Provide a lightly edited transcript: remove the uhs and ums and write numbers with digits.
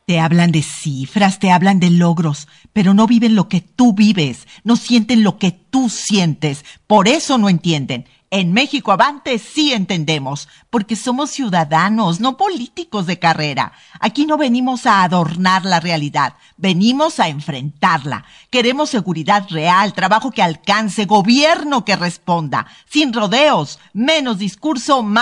Te hablan de cifras, te hablan de logros, pero no viven lo que tú vives, no sienten lo que tú sientes, por eso no entienden. En México Avante sí entendemos, porque somos ciudadanos, no políticos de carrera. Aquí no venimos a adornar la realidad, venimos a enfrentarla. Queremos seguridad real, trabajo que alcance, gobierno que responda, sin rodeos, menos discurso, más